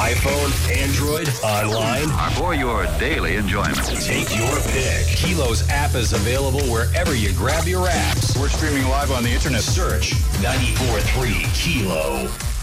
iPhone, Android, online, or for your daily enjoyment. Take your pick. Kilo's app is available wherever you grab your apps. We're streaming live on the internet. Search 94.3 Kilo.